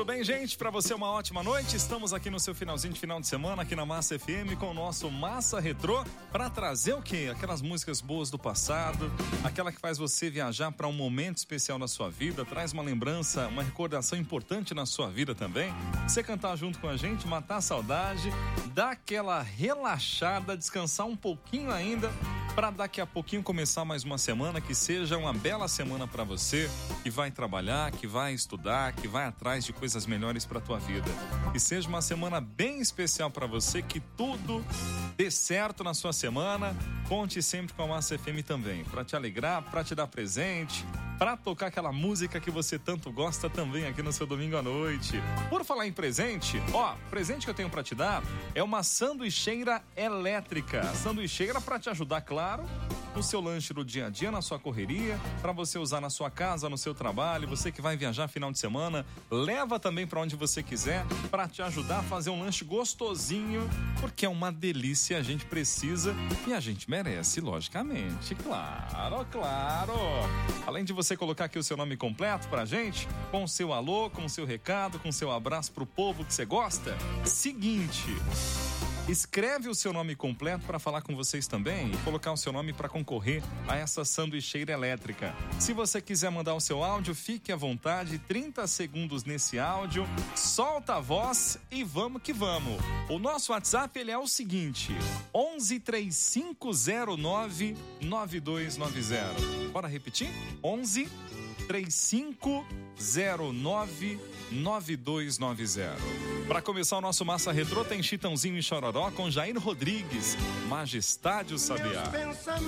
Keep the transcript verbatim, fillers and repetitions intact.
Tudo bem, gente? Para você uma ótima noite. Estamos aqui no seu finalzinho de final de semana, aqui na Massa F M, com o nosso Massa Retrô, para trazer o quê? Aquelas músicas boas do passado, aquela que faz você viajar para um momento especial na sua vida, traz uma lembrança, uma recordação importante na sua vida também. Você cantar junto com a gente, matar a saudade, dar aquela relaxada, descansar um pouquinho ainda, para daqui a pouquinho começar mais uma semana, que seja uma bela semana para você, que vai trabalhar, que vai estudar, que vai atrás de coisas melhores para tua vida. Que seja uma semana bem especial para você, que tudo dê certo na sua semana. Conte sempre com a Massa F M também, para te alegrar, para te dar presente, para tocar aquela música que você tanto gosta também aqui no seu domingo à noite. Por falar em presente, ó, presente que eu tenho para te dar é uma sanduicheira elétrica. Sanduicheira para te ajudar, claro, no seu lanche do dia a dia, na sua correria, para você usar na sua casa, no seu trabalho, você que vai viajar final de semana, leva também para onde você quiser, para te ajudar a fazer um lanche gostosinho, porque é uma delícia, a gente precisa e a gente merece, logicamente, claro, claro. Além de você colocar aqui o seu nome completo pra gente, com o seu alô, com o seu recado, com o seu abraço pro povo que você gosta, seguinte... Escreve o seu nome completo para falar com vocês também e colocar o seu nome para concorrer a essa sanduicheira elétrica. Se você quiser mandar o seu áudio, fique à vontade, trinta segundos nesse áudio, solta a voz e vamos que vamos. O nosso WhatsApp ele é o seguinte, onze, três cinco zero nove, nove dois nove zero. Bora repetir? onze, três cinco zero nove, nove dois nove zero. Para começar o nosso Massa Retrô, tem Chitãozinho e Chororó com Jair Rodrigues, Majestade o Sabiá.